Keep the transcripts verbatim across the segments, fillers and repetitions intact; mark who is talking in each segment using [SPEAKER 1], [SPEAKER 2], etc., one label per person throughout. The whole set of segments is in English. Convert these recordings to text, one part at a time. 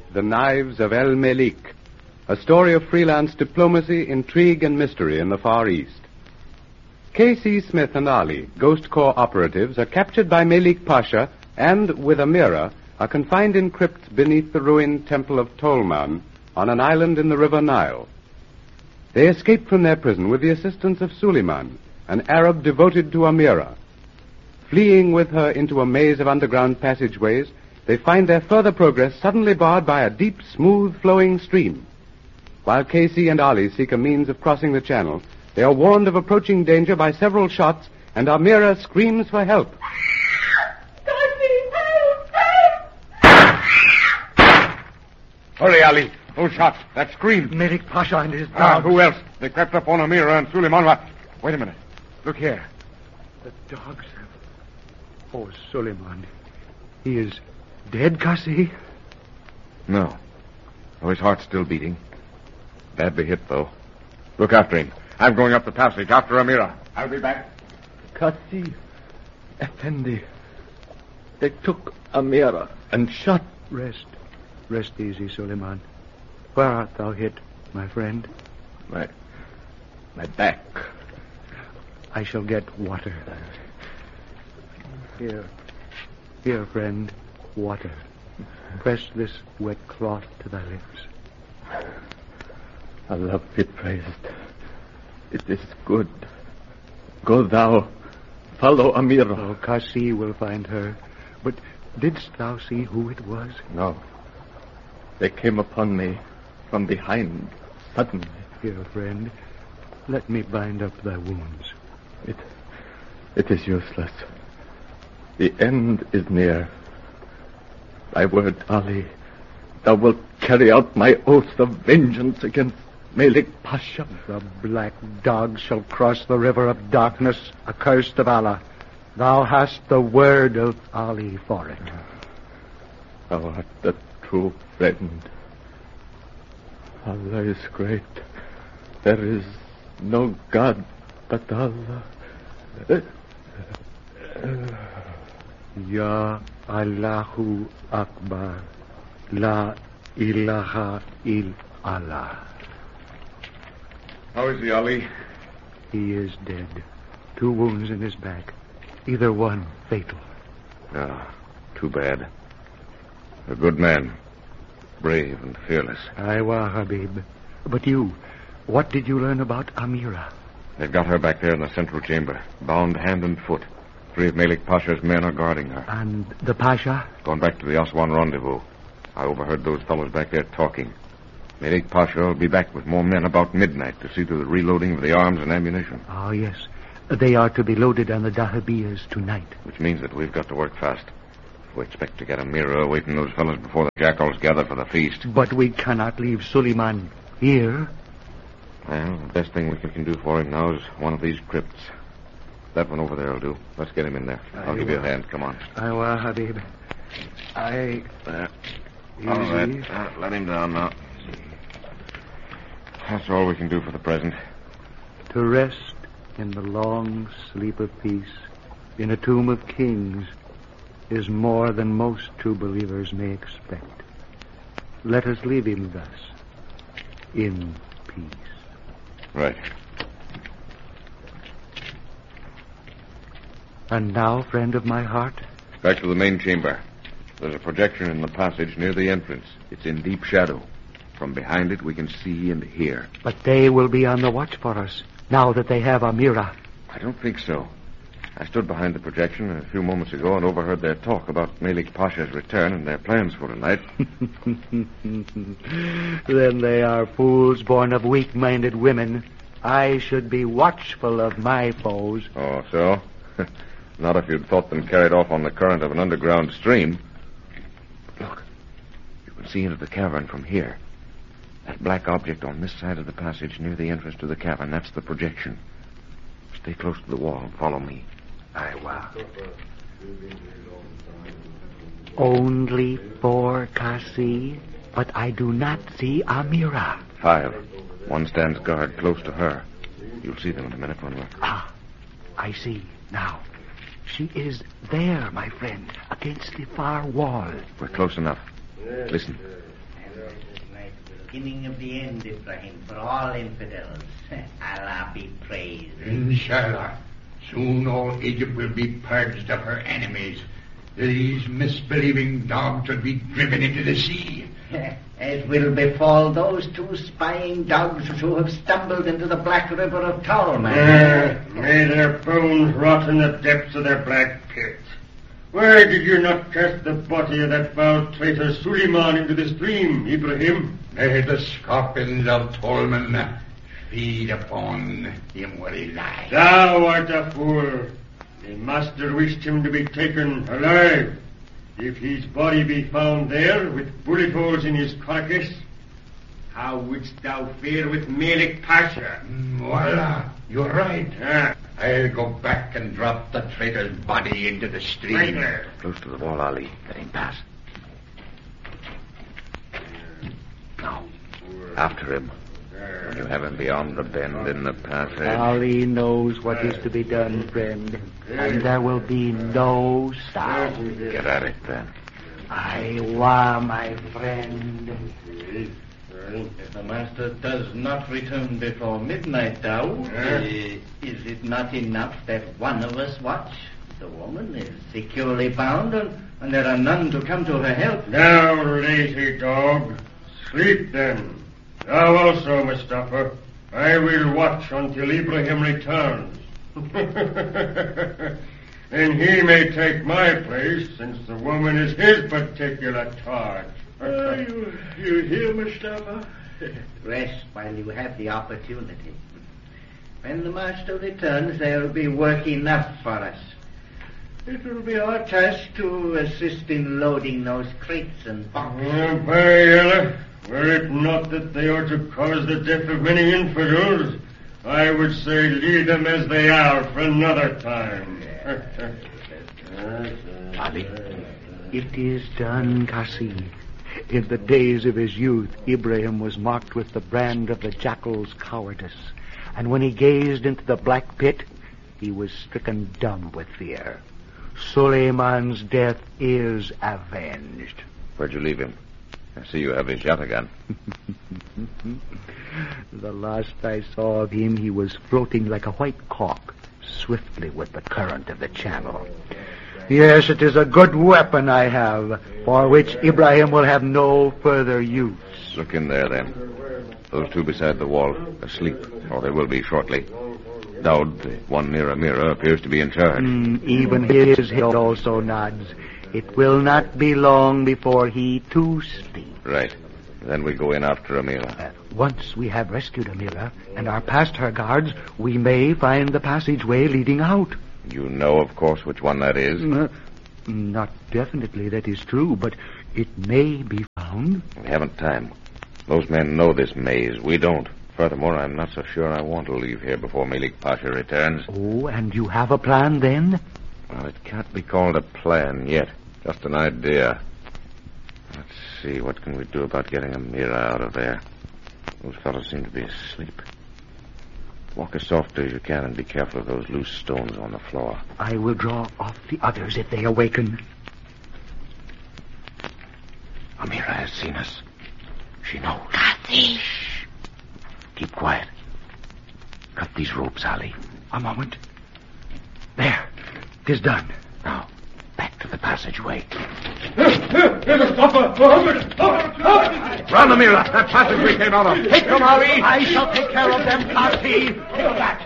[SPEAKER 1] The Knives of El Melik, a story of freelance diplomacy, intrigue, and mystery in the Far East. K C. Smith and Ali, Ghost Corps operatives, are captured by Melik Pasha and, with Amira, are confined in crypts beneath the ruined temple of Tolman on an island in the River Nile. They escape from their prison with the assistance of Suleiman, an Arab devoted to Amira. Fleeing with her into a maze of underground passageways, they find their further progress suddenly barred by a deep, smooth-flowing stream. While Casey and Ali seek a means of crossing the channel, they are warned of approaching danger by several shots, and Amira screams for help.
[SPEAKER 2] Hurry, Ali. Those shots. That scream.
[SPEAKER 3] Melik Pasha and his dogs.
[SPEAKER 2] Ah, who else? They crept up on Amira and Suleiman. Wait a minute. Look here.
[SPEAKER 3] The dogs have... Oh, Suleiman. He is dead, Kasi?
[SPEAKER 2] No. Oh, his heart's still beating. Badly hit, though. Look after him. I'm going up the passage after Amira. I'll be back.
[SPEAKER 3] Kasi, Effendi. They took Amira and shot. Rest. Rest easy, Suleiman. Where art thou hit, my friend?
[SPEAKER 2] My... my back.
[SPEAKER 3] I shall get water. Here. Here, friend. Water. Press this wet cloth to thy lips.
[SPEAKER 4] Allah be praised. It is good. Go thou. Follow Amira.
[SPEAKER 3] Oh, Kasi will find her. But didst thou see who it was?
[SPEAKER 4] No. They came upon me from behind, suddenly.
[SPEAKER 3] Here, friend. Let me bind up thy wounds.
[SPEAKER 4] It, it is useless. The end is near. Thy word, Ali. Thou wilt carry out my oath of vengeance against Melik Pasha.
[SPEAKER 3] The black dog shall cross the river of darkness, accursed of Allah. Thou hast the word of Ali for it.
[SPEAKER 4] Thou art the true friend. Allah is great. There is no God but Allah.
[SPEAKER 3] Ya Allahu Akbar. La ilaha il Allah.
[SPEAKER 2] How is he, Ali?
[SPEAKER 3] He is dead. Two wounds in his back. Either one fatal.
[SPEAKER 2] Ah, too bad. A good man. Brave and fearless.
[SPEAKER 3] Aywa, Habib. But you, what did you learn about Amira?
[SPEAKER 2] They've got her back there in the central chamber, bound hand and foot. Three of Melik Pasha's men are guarding her.
[SPEAKER 3] And the Pasha?
[SPEAKER 2] Going back to the Aswan rendezvous. I overheard those fellows back there talking. Melik Pasha will be back with more men about midnight to see to the reloading of the arms and ammunition.
[SPEAKER 3] Oh, yes. They are to be loaded on the dahabiyas tonight.
[SPEAKER 2] Which means that we've got to work fast. If we expect to get Amira away from those fellows before the jackals gather for the feast.
[SPEAKER 3] But we cannot leave Suleiman here.
[SPEAKER 2] Well, the best thing we can do for him now is one of these crypts. That one over there will do. Let's get him in there. I'll give you a hand. Come on.
[SPEAKER 3] Aywa, Habib. I...
[SPEAKER 2] There.
[SPEAKER 3] Easy.
[SPEAKER 2] All right. Uh, let him down now. That's all we can do for the present.
[SPEAKER 3] To rest in the long sleep of peace, in a tomb of kings, is more than most true believers may expect. Let us leave him thus, in peace.
[SPEAKER 2] Right.
[SPEAKER 3] And now, friend of my heart?
[SPEAKER 2] Back to the main chamber. There's a projection in the passage near the entrance. It's in deep shadow. From behind it, we can see and hear.
[SPEAKER 3] But they will be on the watch for us, now that they have Amira.
[SPEAKER 2] I don't think so. I stood behind the projection a few moments ago and overheard their talk about Melik Pasha's return and their plans for tonight.
[SPEAKER 3] Then they are fools born of weak-minded women. I should be watchful of my foes.
[SPEAKER 2] Oh, so? Not if you'd thought them carried off on the current of an underground stream. Look, you can see into the cavern from here. That black object on this side of the passage near the entrance to the cavern, that's the projection. Stay close to the wall and follow me.
[SPEAKER 3] Aywa. Only four, Kasi, but I do not see Amira.
[SPEAKER 2] Five. One stands guard close to her. You'll see them in a minute when we're...
[SPEAKER 3] Ah, I see now. She is there, my friend, against the far wall.
[SPEAKER 2] We're close enough. Listen.
[SPEAKER 5] beginning of the end, Ibrahim, for all infidels. Allah be praised.
[SPEAKER 6] Inshallah. Soon all Egypt will be purged of her enemies. These misbelieving dogs will be driven into the sea.
[SPEAKER 5] As will befall those two spying dogs who have stumbled into the black river of Tolman.
[SPEAKER 7] Uh, may their bones rot in the depths of their black pit. Why did you not cast the body of that foul traitor Suleiman into the stream, Ibrahim?
[SPEAKER 6] May the scorpions of Tolman feed upon him where he lies.
[SPEAKER 7] Thou art a fool. The master wished him to be taken alive. If his body be found there with bullet holes in his carcass, how wouldst thou fare with Malik Pasha?
[SPEAKER 6] Voila, you're right.
[SPEAKER 7] Ah.
[SPEAKER 6] I'll go back and drop the traitor's body into the stream.
[SPEAKER 7] Right there.
[SPEAKER 2] Close to the wall, Ali. Let him pass. Now, after him. When you have him beyond the bend in the passage.
[SPEAKER 3] Ali knows what is to be done, friend, and there will be no sound.
[SPEAKER 2] Get at it, then.
[SPEAKER 3] Aiwa, my friend.
[SPEAKER 5] If the master does not return before midnight, Daoud, uh, is it not enough that one of us watch? The woman is securely bound, and, and there are none to come to her help.
[SPEAKER 7] Now, lazy dog, sleep then. Thou also, Mustafa. I will watch until Ibrahim returns. And he may take my place, since the woman is his particular charge.
[SPEAKER 5] Oh, you, you hear, Mustafa? Rest while you have the opportunity. When the master returns, there will be work enough for us. It will be our task to assist in loading those crates and boxes.
[SPEAKER 7] Uh, by Allah, were it not that they are to cause the death of many infidels, I would say leave them as they are for another time.
[SPEAKER 2] Ali.
[SPEAKER 3] It is done, Kasi. In the days of his youth, Ibrahim was marked with the brand of the jackal's cowardice. And when he gazed into the black pit, he was stricken dumb with fear. Suleiman's death is avenged.
[SPEAKER 2] Where'd you leave him? I see you have his yataghan.
[SPEAKER 3] The last I saw of him, he was floating like a white cork, swiftly with the current of the channel. Yes, it is a good weapon I have, for which Ibrahim will have no further use.
[SPEAKER 2] Look in there, then. Those two beside the wall, asleep, or they will be shortly. Daoud, the one near Amira, appears to be in charge.
[SPEAKER 3] Mm, even his head also nods. It will not be long before he too sleeps.
[SPEAKER 2] Right. Then we go in after Amira.
[SPEAKER 3] Uh, once we have rescued Amira and are past her guards, we may find the passageway leading out.
[SPEAKER 2] You know, of course, which one that is.
[SPEAKER 3] Uh, not definitely, that is true, but it may be found.
[SPEAKER 2] We haven't time. Those men know this maze. We don't. Furthermore, I'm not so sure I want to leave here before Malik Pasha returns.
[SPEAKER 3] Oh, and you have a plan then?
[SPEAKER 2] Well, it can't be called a plan yet. Just an idea. Let's see, what can we do about getting Amira out of there? Those fellows seem to be asleep. Walk as softly as you can and be careful of those loose stones on the floor.
[SPEAKER 3] I will draw off the others if they awaken.
[SPEAKER 2] Amira has seen us. She knows. Shh. Keep quiet. Cut these ropes, Ali.
[SPEAKER 3] A moment. There. 'Tis done.
[SPEAKER 2] Now, back to the passageway. Run, Amira. That passage we came out of. Take them, Ali.
[SPEAKER 3] I shall take care of them, Kasi. Take that.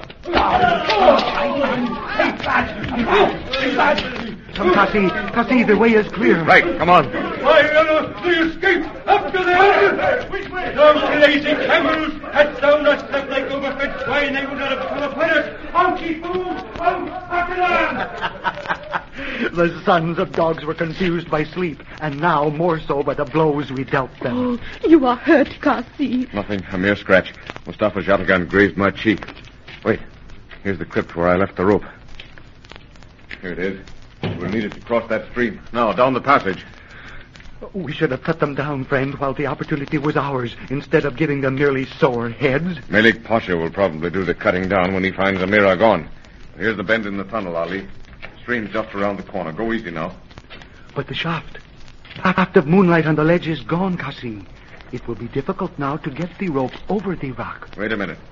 [SPEAKER 3] Take that. Take that. Kasi, Kasi, the way is clear.
[SPEAKER 2] Right, come on.
[SPEAKER 7] Why, Ella, they escaped! After them! Which way? Those lazy camels! Had thou not slept like overfed swine, they would not have come upon us! Out, ye fools! Out, after them!
[SPEAKER 3] The sons of dogs were confused by sleep, and now more so by the blows we dealt them.
[SPEAKER 8] Oh, you are hurt, Kasi.
[SPEAKER 2] Nothing, a mere scratch. Mustafa's yataghan grazed my cheek. Wait, here's the crypt where I left the rope. Here it is. We'll need it to cross that stream. Now, down the passage.
[SPEAKER 3] We should have cut them down, friend, while the opportunity was ours, instead of giving them nearly sore heads.
[SPEAKER 2] Malik Pasha will probably do the cutting down when he finds Amira gone. Here's the bend in the tunnel, Ali. The stream's just around the corner. Go easy now.
[SPEAKER 3] But the shaft, the shaft of moonlight on the ledge is gone, Kasi. It will be difficult now to get the rope over the rock.
[SPEAKER 2] Wait a minute.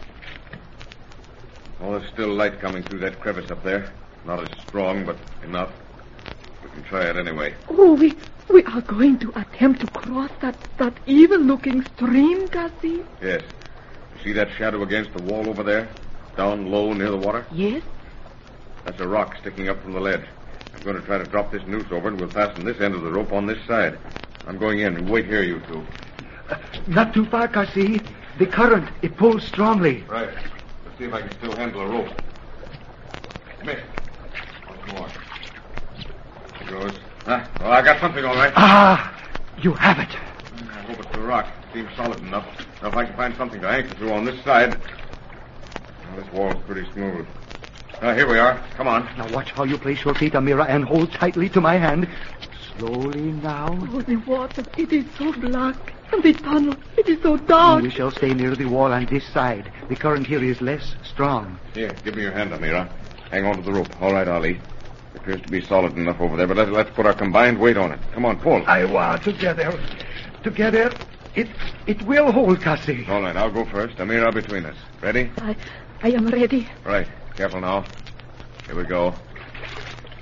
[SPEAKER 2] Oh, there's still light coming through that crevice up there. Not as strong, but enough. We can try it anyway.
[SPEAKER 8] Oh, we we are going to attempt to cross that, that evil-looking stream, Gussie.
[SPEAKER 2] Yes. You see that shadow against the wall over there? Down low near the water?
[SPEAKER 8] Yes.
[SPEAKER 2] That's a rock sticking up from the ledge. I'm going to try to drop this noose over and we'll fasten this end of the rope on this side. I'm going in. Wait here, you two.
[SPEAKER 3] Uh, not too far, Cassie. The current, it pulls strongly.
[SPEAKER 2] Right. Let's see if I can still handle a rope. Miss. Once more. There goes. Ah, well, I got something all right.
[SPEAKER 3] Ah, you have it.
[SPEAKER 2] I hope it's the rock. It seems solid enough. Now, if I can find something to anchor to on this side. Well, this wall's pretty smooth. Uh, here we are. Come on.
[SPEAKER 3] Now watch how you place your feet, Amira, and hold tightly to my hand. Slowly now.
[SPEAKER 8] Oh, the water, it is so black. And the tunnel, it is so dark.
[SPEAKER 3] We shall stay near the wall on this side. The current here is less strong.
[SPEAKER 2] Here, give me your hand, Amira. Hang on to the rope. All right, Ali. It appears to be solid enough over there, but let's, let's put our combined weight on it. Come on, pull.
[SPEAKER 3] I want together. Together. It it will hold, Cassie.
[SPEAKER 2] All right, I'll go first. Amira between us. Ready?
[SPEAKER 8] I, I am ready.
[SPEAKER 2] Right. Careful now. Here we go.